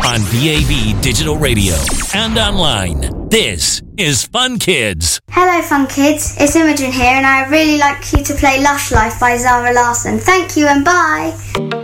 on DAB Digital Radio and online. This is Fun Kids. Hello Fun Kids, it's Imogen here and I'd really like you to play Lush Life by Zara Larsson. Thank you and bye.